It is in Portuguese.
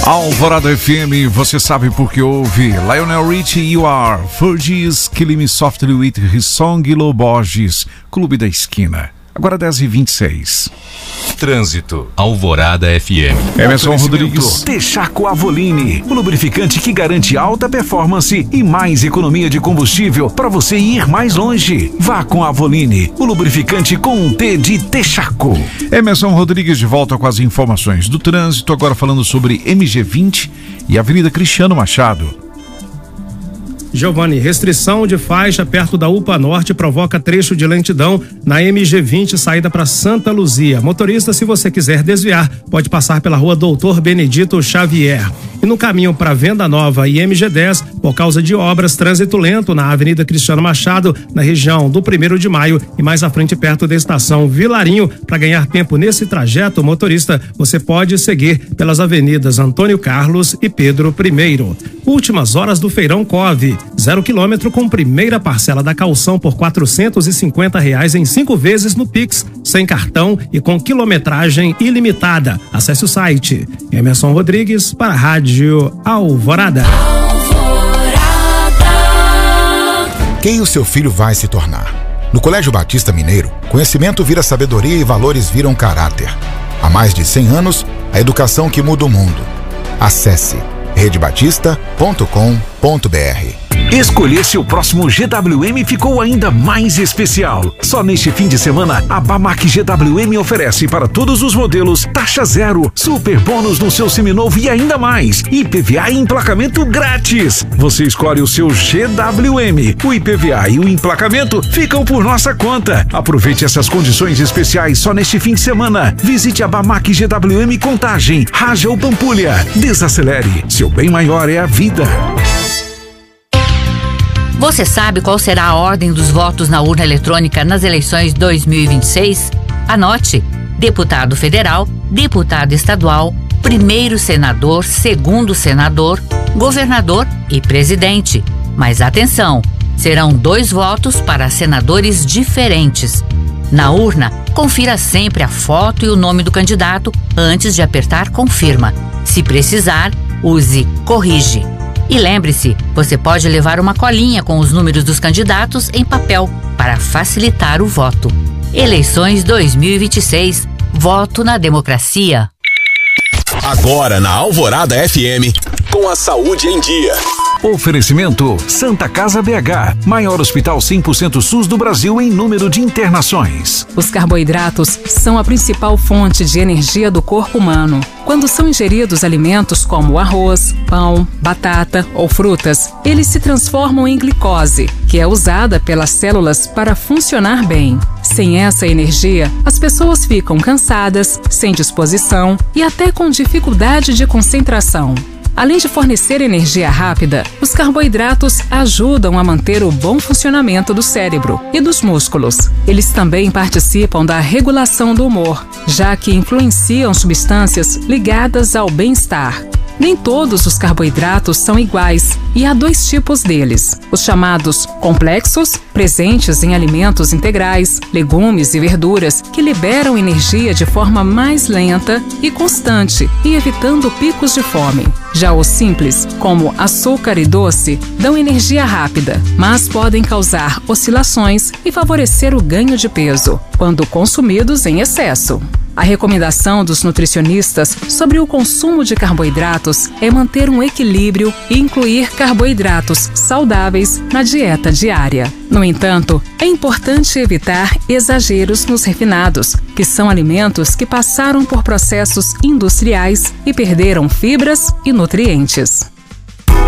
Alvorada FM, você sabe por que ouve. Lionel Richie, You Are. Fergie's Killing Me Softly with His Song, Lo Borges, Clube da Esquina. Agora 10h26. Trânsito, Alvorada FM. Emerson Rodrigues. Texaco Avoline, o lubrificante que garante alta performance e mais economia de combustível para você ir mais longe. Vá com a Avoline, o lubrificante com um T de Texaco. Emerson Rodrigues de volta com as informações do trânsito, agora falando sobre MG20 e Avenida Cristiano Machado. Giovanni, restrição de faixa perto da UPA Norte provoca trecho de lentidão na MG20, saída para Santa Luzia. Motorista, se você quiser desviar, pode passar pela rua Doutor Benedito Xavier. E no caminho para Venda Nova e MG10, por causa de obras, trânsito lento na Avenida Cristiano Machado, na região do 1º de Maio e mais à frente perto da estação Vilarinho. Para ganhar tempo nesse trajeto, motorista, você pode seguir pelas avenidas Antônio Carlos e Pedro I. Últimas horas do Feirão Cove. 0 km com primeira parcela da caução por R$450 em 5 vezes no Pix, sem cartão e com quilometragem ilimitada. Acesse o site. Emerson Rodrigues para a Rádio Alvorada. Quem o seu filho vai se tornar? No Colégio Batista Mineiro, conhecimento vira sabedoria e valores viram caráter. Há mais de 100 anos, a educação que muda o mundo. Acesse redebatista.com.br. Escolher seu próximo GWM ficou ainda mais especial. Só neste fim de semana, a Bamac GWM oferece para todos os modelos taxa zero, super bônus no seu seminovo e ainda mais, IPVA e emplacamento grátis. Você escolhe o seu GWM. O IPVA e o emplacamento ficam por nossa conta. Aproveite essas condições especiais só neste fim de semana. Visite a Bamac GWM Contagem, Raja ou Pampulha. Desacelere. Seu bem maior é a vida. Você sabe qual será a ordem dos votos na urna eletrônica nas eleições 2026? Anote: deputado federal, deputado estadual, primeiro senador, segundo senador, governador e presidente. Mas atenção, serão 2 votos para senadores diferentes. Na urna, confira sempre a foto e o nome do candidato antes de apertar confirma. Se precisar, use corrige. E lembre-se, você pode levar uma colinha com os números dos candidatos em papel para facilitar o voto. Eleições 2026. Voto na democracia. Agora na Alvorada FM, com a saúde em dia. Oferecimento Santa Casa BH, maior hospital 100% SUS do Brasil em número de internações. Os carboidratos são a principal fonte de energia do corpo humano. Quando são ingeridos alimentos como arroz, pão, batata ou frutas, eles se transformam em glicose, que é usada pelas células para funcionar bem. Sem essa energia, as pessoas ficam cansadas, sem disposição e até com dificuldade de concentração. Além de fornecer energia rápida, os carboidratos ajudam a manter o bom funcionamento do cérebro e dos músculos. Eles também participam da regulação do humor, já que influenciam substâncias ligadas ao bem-estar. Nem todos os carboidratos são iguais e há 2 tipos deles: os chamados complexos, presentes em alimentos integrais, legumes e verduras, que liberam energia de forma mais lenta e constante e evitando picos de fome. Já os simples, como açúcar e doce, dão energia rápida, mas podem causar oscilações e favorecer o ganho de peso, quando consumidos em excesso. A recomendação dos nutricionistas sobre o consumo de carboidratos é manter um equilíbrio e incluir carboidratos saudáveis na dieta diária. No entanto, é importante evitar exageros nos refinados, que são alimentos que passaram por processos industriais e perderam fibras e nutrientes.